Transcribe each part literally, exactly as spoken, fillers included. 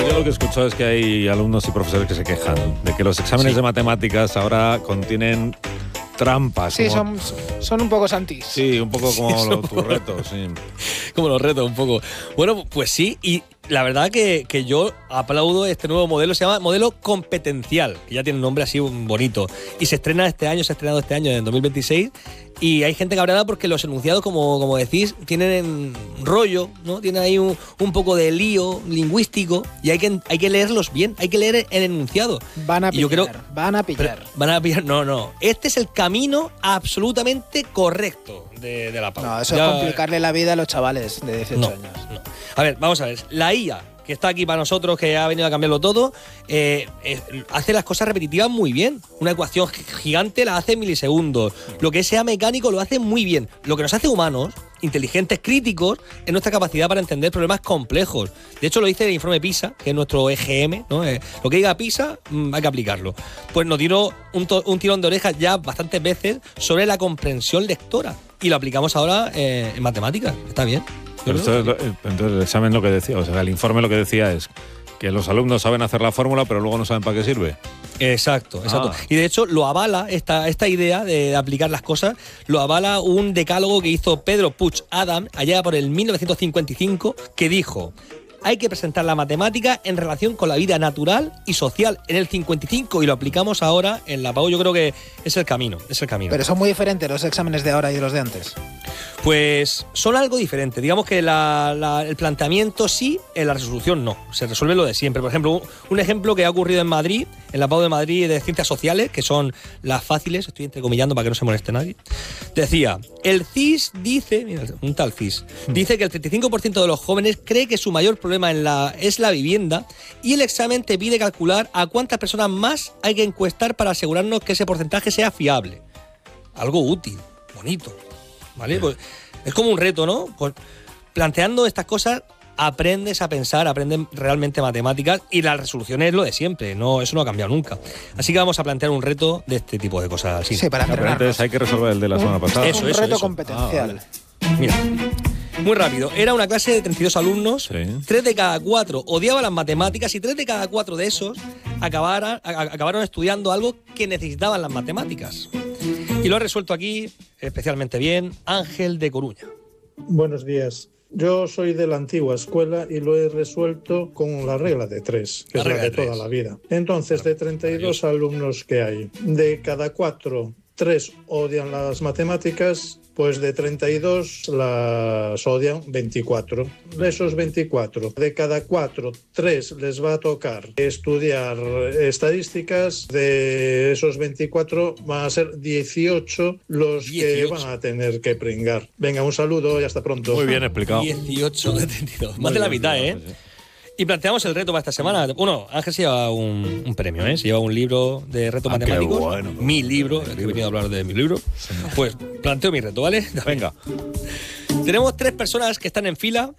Yo lo que he escuchado es que hay alumnos y profesores que se quejan de que los exámenes sí. de matemáticas ahora contienen trampas. Sí, como... son, son un poco santis. Sí, un poco como sí, los, tus retos, sí. Como los retos, un poco. Bueno, pues sí, y la verdad que, que yo aplaudo este nuevo modelo, se llama modelo competencial, que ya tiene un nombre así bonito. Y se estrena este año, se ha estrenado este año, en dos mil veintiséis, y hay gente cabreada porque los enunciados, como, como decís, tienen rollo, ¿no? Tienen ahí un, un poco de lío lingüístico, y hay que, hay que leerlos bien, hay que leer el enunciado. Van a pillar, yo creo, van a pillar. Van a pillar, no, no. Este es el camino absolutamente correcto de, de la pauta. No, eso ya, es complicarle la vida a los chavales de dieciocho no, años. No. A ver, vamos a ver. La I A, que está aquí para nosotros, que ha venido a cambiarlo todo, eh, eh, hace las cosas repetitivas muy bien. Una ecuación gigante la hace en milisegundos. Lo que sea mecánico lo hace muy bien. Lo que nos hace humanos, inteligentes, críticos, es nuestra capacidad para entender problemas complejos. De hecho, lo dice el informe PISA, que es nuestro E G M, ¿no? Eh, lo que diga PISA, mmm, hay que aplicarlo. Pues nos tiró un, un tirón de orejas ya bastantes veces sobre la comprensión lectora. Y lo aplicamos ahora eh, en matemáticas. Está bien. Pero esto es lo, entonces el examen lo que decía, o sea, el informe lo que decía es que los alumnos saben hacer la fórmula, pero luego no saben para qué sirve. Exacto, exacto. Ah. Y de hecho lo avala, esta, esta idea de aplicar las cosas, lo avala un decálogo que hizo Pedro Puig Adam allá por el mil novecientos cincuenta y cinco, que dijo: hay que presentar la matemática en relación con la vida natural y social en el cincuenta y cinco, y lo aplicamos ahora en la P A U. Yo creo que es el camino, es el camino. Pero son muy diferentes los exámenes de ahora y los de antes. Pues son algo diferente. Digamos que la, la, el planteamiento sí, en la resolución no. Se resuelve lo de siempre. Por ejemplo, un, un ejemplo que ha ocurrido en Madrid, en la P A U de Madrid de Ciencias Sociales, que son las fáciles, estoy entrecomillando para que no se moleste nadie. Decía, el C I S dice, mira, un tal C I S, dice que el treinta y cinco por ciento de los jóvenes cree que su mayor problema en la, es la vivienda, y el examen te pide calcular a cuántas personas más hay que encuestar para asegurarnos que ese porcentaje sea fiable. Algo útil, bonito. ¿Vale? Pues es como un reto, ¿no? Pues planteando estas cosas aprendes a pensar, aprendes realmente matemáticas, y la resolución es lo de siempre, no, eso no ha cambiado nunca. Así que vamos a plantear un reto de este tipo de cosas así. Sí, para entrenarnos. Entonces hay que resolver el de la semana pasada. Eso, un eso, reto eso. competencial. Ah, vale. Mira, muy rápido. Era una clase de treinta y dos alumnos, sí. tres de cada cuatro odiaban las matemáticas, y tres de cada cuatro de esos acabaron, acabaron estudiando algo que necesitaban las matemáticas. Y lo ha resuelto aquí especialmente bien Ángel de Coruña. Buenos días. Yo soy de la antigua escuela y lo he resuelto con la regla de tres, que la es la de, de toda la vida. Entonces, de treinta y dos alumnos que hay, de cada cuatro, tres odian las matemáticas, pues de treinta y dos las odian veinticuatro. De esos veinticuatro, de cada cuatro, tres les va a tocar estudiar estadísticas. De esos veinticuatro van a ser dieciocho los dieciocho que van a tener que pringar. Venga, un saludo y hasta pronto. Muy bien explicado. dieciocho de treinta y dos. Más de la mitad, ¿eh? Sí. Y planteamos el reto para esta semana. Bueno, Ángel se lleva un, un premio, ¿eh? Se lleva un libro de reto ah, matemáticos. Bueno, mi libro, el que he venido a hablar de mi libro. Sí. Pues planteo mi reto, ¿vale? Venga. Tenemos tres personas que están en fila.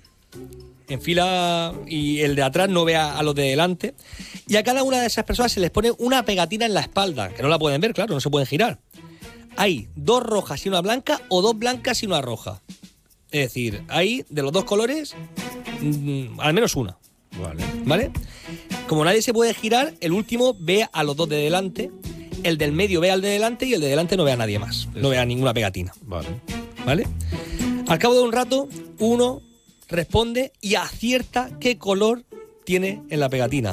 En fila, y el de atrás no ve a, a los de delante. Y a cada una de esas personas se les pone una pegatina en la espalda, que no la pueden ver, claro, no se pueden girar. Hay dos rojas y una blanca, o dos blancas y una roja. Es decir, hay de los dos colores, mmm, al menos una. Vale. ¿Vale? Como nadie se puede girar, el último ve a los dos de delante, el del medio ve al de delante, y el de delante no ve a nadie más. Eso. No ve a ninguna pegatina. Vale. ¿Vale? Al cabo de un rato, uno responde y acierta qué color tiene en la pegatina.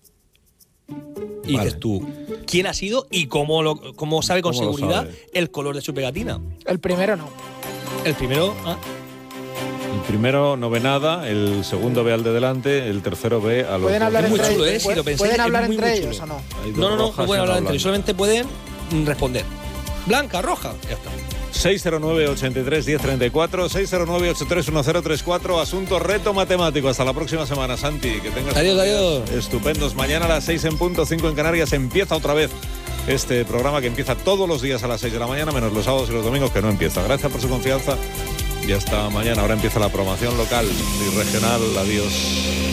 Y vale. Dices tú, ¿quién ha sido y cómo, lo, cómo sabe con ¿Cómo seguridad el color de su pegatina? El primero no. El primero... ¿ah? El primero no ve nada, el segundo ve al de delante, el tercero ve a los... ¿Pueden hablar es muy entre chulo, ellos? ¿eh? Si lo pensáis, ¿Pueden hablar muy, entre muy ellos o no? No, no, no, no pueden hablar entre ellos, solamente pueden responder. Blanca, roja, ya está. seis cero nueve, ochenta y tres, diez treinta y cuatro, seis cero nueve, ochenta y tres, diez treinta y cuatro, asunto reto matemático. Hasta la próxima semana, Santi. Que tengas adiós, adiós. Estupendos. Mañana a las seis en punto, cinco en Canarias, empieza otra vez este programa que empieza todos los días a las seis de la mañana, menos los sábados y los domingos que no empieza. Gracias por su confianza y hasta mañana. Ahora empieza la programación local y regional. Adiós.